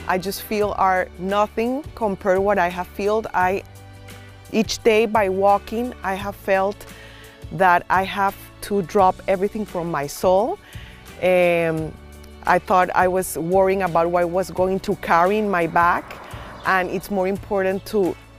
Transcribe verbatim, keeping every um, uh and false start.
I just feel are nothing compared to what I have felt. I, each day by walking, I have felt that I have to drop everything from my soul. Um, I thought I was worrying about what I was going to carry in my back, and it's more important to